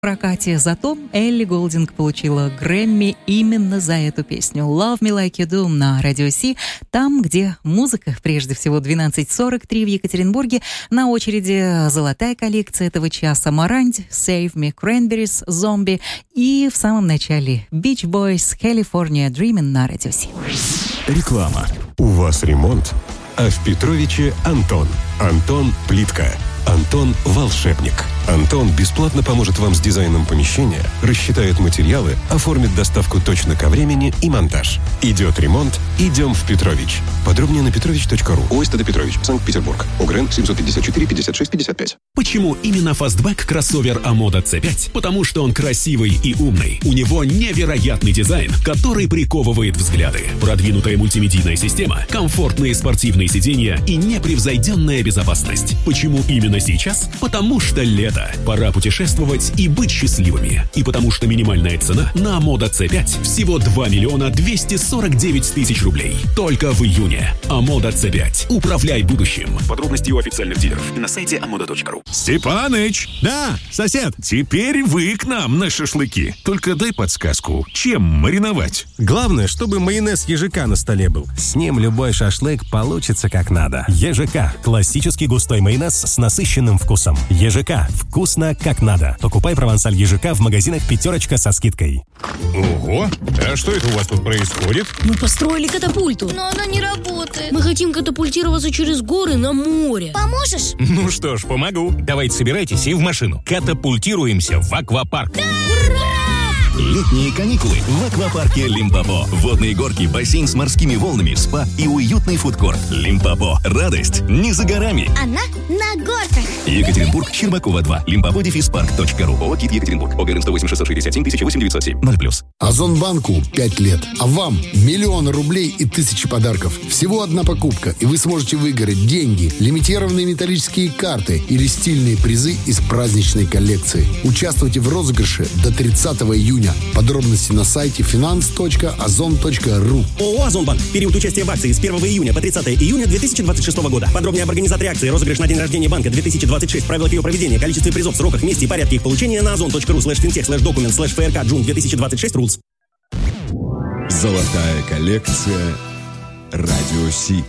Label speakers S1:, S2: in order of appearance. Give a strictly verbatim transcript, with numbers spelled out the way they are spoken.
S1: прокате, зато Элли Голдинг получила Грэмми именно за эту песню «Love Me Like You Do» на Радио Си, там, где музыка, прежде всего двенадцать сорок три в Екатеринбурге, на очереди золотая коллекция этого часа «Моранди», «Save Me», «Cranberries», «Zombie» и в самом начале «Beach Boys», «California Dreamin'» на Радио Си.
S2: Реклама. У вас ремонт, а в Петровиче Антон. Антон Плитка. Антон – волшебник. Антон бесплатно поможет вам с дизайном помещения, рассчитает материалы, оформит доставку точно ко времени и монтаж. Идет ремонт, идем в Петрович. Подробнее на петрович точка ру. ОСТ Петрович, Санкт-Петербург. ОГРН семьсот пятьдесят четыре пятьдесят шесть пятьдесят пять.
S3: Почему именно фастбэк кроссовер Амода си пять? Потому что он красивый и умный. У него невероятный дизайн, который приковывает взгляды. Продвинутая мультимедийная система, комфортные спортивные сиденья и непревзойденная безопасность. Почему именно сейчас? Потому что лето. Пора путешествовать и быть счастливыми. И потому что минимальная цена на Амода си пять всего два миллиона двести сорок девять тысяч рублей. Только в июне. Амода си пять. Управляй будущим. Подробности у официальных дилеров и на сайте амода точка ру.
S4: Степаныч!
S5: Да, сосед!
S4: Теперь вы к нам на шашлыки. Только дай подсказку, чем мариновать?
S5: Главное, чтобы майонез ЕЖК на столе был. С ним любой шашлык получится как надо. ЕЖК. Классический густой майонез с насыщенным вкусом. ЕЖК. Вкусно как надо. Покупай провансаль ЕЖК в магазинах «Пятерочка» со скидкой.
S4: Ого! А что это у вас тут происходит?
S6: Мы построили катапульту.
S7: Но она не работает.
S6: Мы хотим катапультироваться через горы на море.
S7: Поможешь?
S8: Ну что ж, помогу. Давайте собирайтесь и в машину. Катапультируемся в аквапарк.
S7: Да! Ура!
S9: Летние каникулы в аквапарке Лимпопо. Водные горки, бассейн с морскими волнами, спа и уютный фудкорт. Лимпопо. Радость не за горами.
S7: Она на горках.
S9: Екатеринбург, Щербакова два. Лимпопо дефис парк точка ру. ООО «Кит Екатеринбург». ОГРН сто восемь шестьсот шестьдесят семь тысяча восемь девятьсот семь. ноль плюс.
S10: Озонбанку пять лет, а вам миллионы рублей и тысячи подарков. Всего одна покупка, и вы сможете выиграть деньги, лимитированные металлические карты или стильные призы из праздничной коллекции. Участвуйте в розыгрыше до тридцатого июня. Подробности на сайте финанс точка озон точка ру.
S11: ООО «Озонбанк». Период участия в акции с первого июня по тридцатого июня две тысячи двадцать шестого года. Подробнее об организаторе акции, розыгрыш на день рождения банка две тысячи двадцать шесть, правилах ее проведения, количестве призов, сроках, месте и порядке их получения на озон точка ру слэш финтех слэш документ слэш ФРК Джун две тысячи двадцать шесть рулс.
S2: Золотая коллекция Радио Си.